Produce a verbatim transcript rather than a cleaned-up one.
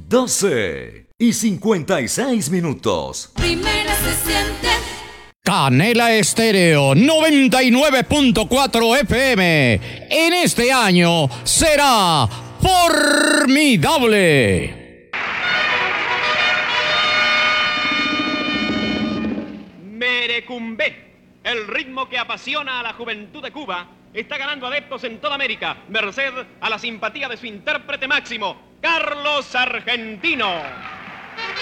doce y cincuenta y seis minutos. Primera se siente. Canela Estéreo noventa y nueve punto cuatro F M. En este año será formidable. Merecumbe, el ritmo que apasiona a la juventud de Cuba, está ganando adeptos en toda América, merced a la simpatía de su intérprete máximo, Carlos Argentino.